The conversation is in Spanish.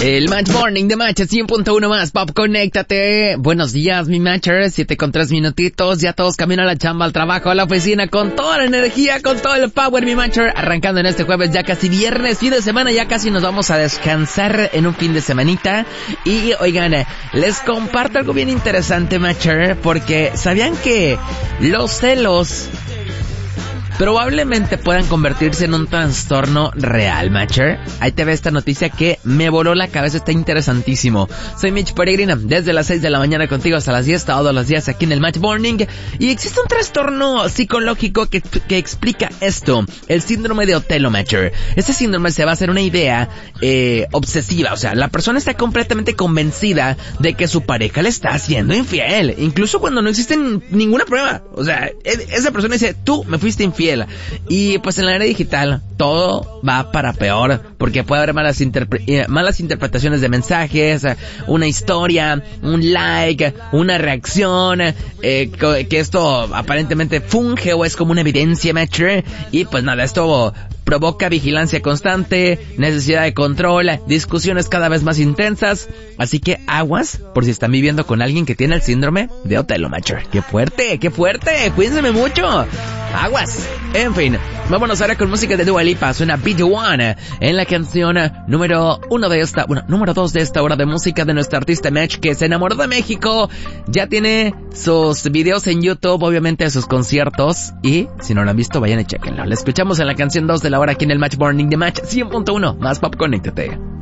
El Match Morning de Match 100.1 más Pop, conéctate. Buenos días, mi Matcher, 7:03 minutitos. Ya todos caminan a la chamba, al trabajo, a la oficina, con toda la energía, con todo el power, mi Matcher. Arrancando en este jueves, ya casi viernes, fin de semana, ya casi nos vamos a descansar en un fin de semanita. Y oigan, les comparto algo bien interesante, Matcher, porque ¿sabían que los celos probablemente puedan convertirse en un trastorno real, Matcher? Ahí te ve esta noticia que me voló la cabeza, está interesantísimo. Soy Mitch Peregrina, desde las 6 de la mañana contigo hasta las 10, todos los días aquí en el Match Morning. Y existe un trastorno psicológico que explica esto, el síndrome de Otelo, Matcher. Este síndrome se basa en una idea obsesiva, o sea, la persona está completamente convencida de que su pareja le está haciendo infiel, incluso cuando no existe ninguna prueba. O sea, esa persona dice, tú me fuiste infiel. Y pues en la era digital todo va para peor, porque puede haber malas interpretaciones de mensajes, una historia, un like, una reacción, que esto aparentemente funge o es como una evidencia, Matcher. Y pues nada, esto provoca vigilancia constante, necesidad de control, discusiones cada vez más intensas. Así que aguas por si están viviendo con alguien que tiene el síndrome de Otelo, Matcher. ¡Qué fuerte! ¡Qué fuerte! ¡Cuídense mucho! ¡Aguas! En fin, vámonos ahora con música de Dua Lipa. Suena Be The One en la canción número 2 de esta hora de música de nuestra artista Match, que se enamoró de México. Ya tiene sus videos en YouTube, obviamente, de sus conciertos. Y si no lo han visto, vayan y chequenlo. La escuchamos en la canción 2 de la hora aquí en el Match Morning de Match 100.1 más Pop, conéctate.